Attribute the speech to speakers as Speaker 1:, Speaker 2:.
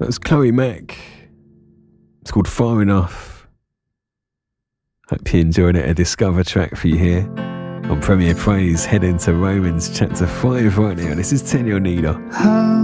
Speaker 1: That's Chloe Mack. It's called Far Enough. Hope you enjoyed it. A Discover track for you here on Premier Praise. Head into Romans chapter 5 right now. This is Ten Your Needle.